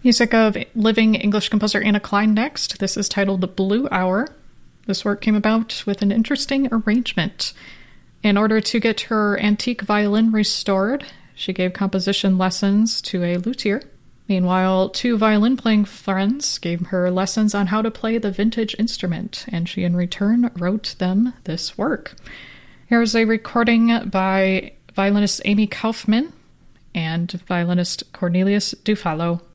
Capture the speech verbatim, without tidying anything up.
Music of living English composer Anna Klein next. This is titled The Blue Hour. This work came about with an interesting arrangement. In order to get her antique violin restored, she gave composition lessons to a luthier. Meanwhile, two violin-playing friends gave her lessons on how to play the vintage instrument, and she in return wrote them this work. Here's a recording by violinist Amy Kaufman and violinist Cornelius Dufalo.